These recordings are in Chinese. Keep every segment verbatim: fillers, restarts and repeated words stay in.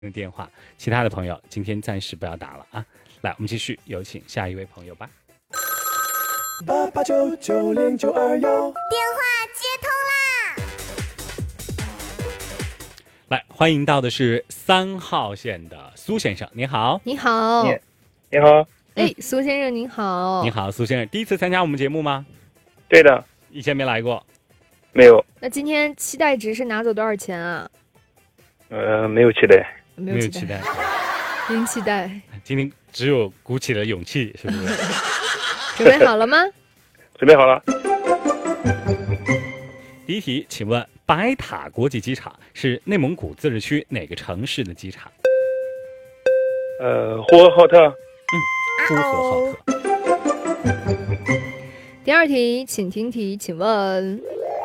电话，其他的朋友今天暂时不要打了啊。来，我们继续有请下一位朋友吧。 八八九九零九二幺， 电话接通啦！来，欢迎到的是三号线的苏先生，您好。 你好， 你你好， 哎，苏先生您好。 你好，苏先生，第一次参加我们节目吗？ 对的， 以前没来过。 没有， 那今天期待值是拿走多少钱啊？ 呃，没有期待， 没有期期待， 零期待。 今天只有鼓起了勇气，是不是？ 准备好了吗？ 准备好了。 第一题，请问白塔国际机场是内蒙古自治区哪个城市的机场？ 呃，呼和浩特。 嗯，呼和浩特。 第二题，请听题，请问，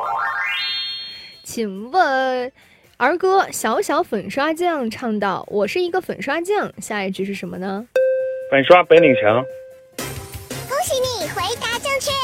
请问儿歌《小小粉刷匠》唱到“我是一个粉刷匠”，下一句是什么呢？ 粉刷本领强。 恭喜你回答正确。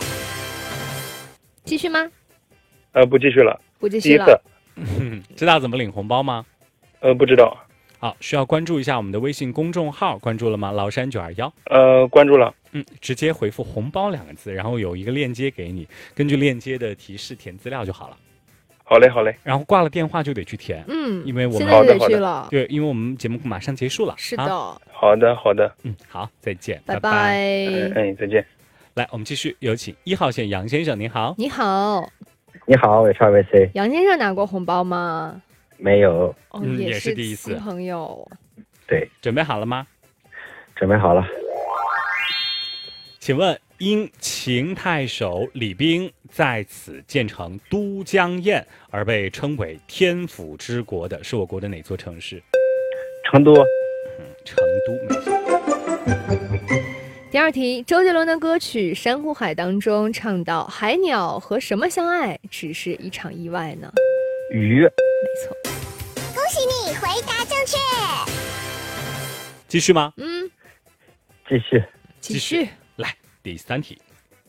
继续吗？ 呃，不继续了。 不继续了。 第一次。 嗯，知道怎么领红包吗？ 呃，不知道。 好，需要关注一下我们的微信公众号，关注了吗？崂山九二幺。 呃，关注了。 嗯，直接回复红包两个字，然后有一个链接给你，根据链接的提示填资料就好了。 好嘞，好嘞。 然后挂了电话就得去填， 嗯， 因为我们现在就得去了。 对，因为我们节目马上结束了。 是的。啊、 好的，好的。 嗯，好，再见， 拜拜。 拜拜哎，再见。 来，我们继续有请一号线杨先生，您好。 你好。 你好，我是二位 C。 杨先生拿过红包吗？ 没有。 哦， 嗯、 也是第一次。 新朋友。 对， 准备好了吗？ 准备好了。 请问，因秦太守李冰在此建成都江堰而被称为天府之国的是我国的哪座城市？ 成都。 嗯，成都没错。 第二题，周杰伦的歌曲《珊瑚海》当中唱到“海鸟和什么相爱，只是一场意外呢？” 鱼。 没错。 恭喜你回答正确。 继续吗？ 嗯， 继续。 继续。 来，第三题。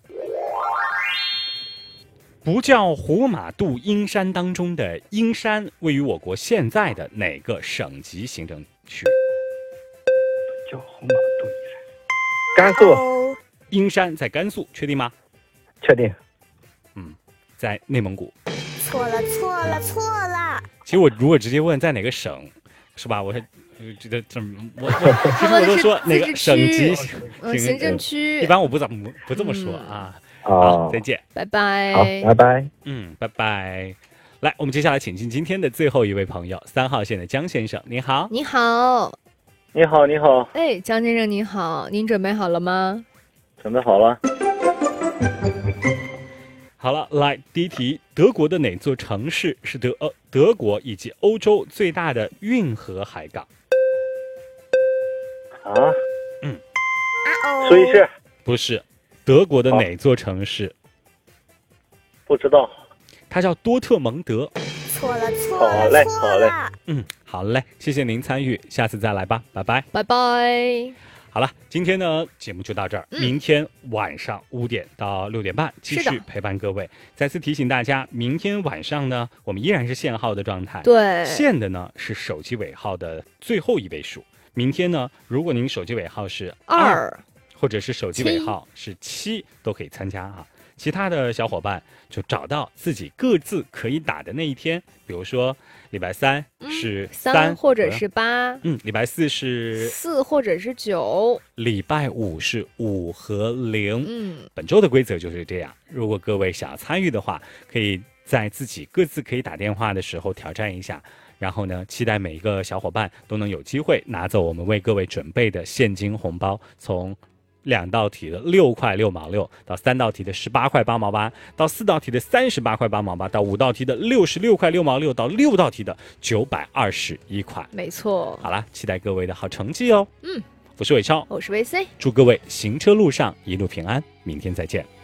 不叫胡马度阴山当中的阴山位于我国现在的哪个省级行政区？ 叫胡马度阴山。甘肃。 阴山在甘肃，确定吗？ 确定。 嗯，在内蒙古。 错了，错了，错了。 其实我如果直接问在哪个省，是吧？我还觉得这我我其实我都说哪个省级行行政区， 一般我不怎么不这么说啊。 好， 再见， 拜拜。 好，拜拜。 嗯，拜拜。来，我们接下来请进今天的最后一位朋友，三号线的江先生，您好。 你好。 你好，你好。 哎，江先生您好，您准备好了吗？ 准备好了。 好了，来第一题，德国的哪座城市是德呃德国以及欧洲最大的运河海港？ 啊？ 嗯。 啊哦。 苏黎世。 不是，德国的哪座城市？ 不知道。 它叫多特蒙德。 错了，错了，好嘞， 错好嘞。 嗯，好嘞，谢谢您参与，下次再来吧，拜拜， 拜拜。 好了，今天呢节目就到这儿、嗯，明天晚上五点到六点半继续陪伴各位。再次提醒大家，明天晚上呢，我们依然是限号的状态， 对， 限的呢是手机尾号的最后一位数。明天呢，如果您手机尾号是二，或者是手机尾号是七，都可以参加啊。其他的小伙伴就找到自己各自可以打的那一天，比如说礼拜三是三、 嗯、或者是八， 嗯，礼拜四是四或者是九， 礼拜五是五和零。 嗯， 本周的规则就是这样。如果各位想要参与的话，可以在自己各自可以打电话的时候挑战一下。然后呢，期待每一个小伙伴都能有机会拿走我们为各位准备的现金红包，从两道题的六块六毛六，到三道题的十八块八毛八，到四道题的三十八块八毛八，到五道题的六十六块六毛六，到六道题的九百二十一块。 没错。 好了，期待各位的好成绩哦。 嗯， 我是伟超， 我是维 C， 祝各位行车路上一路平安，明天再见。